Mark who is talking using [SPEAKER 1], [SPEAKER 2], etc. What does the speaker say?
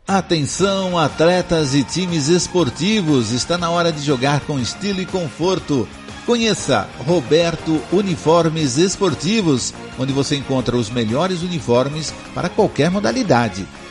[SPEAKER 1] Atenção, atletas e times esportivos, está na hora de jogar com estilo e conforto. Conheça Roberto Uniformes Esportivos, onde você encontra os melhores uniformes para qualquer modalidade.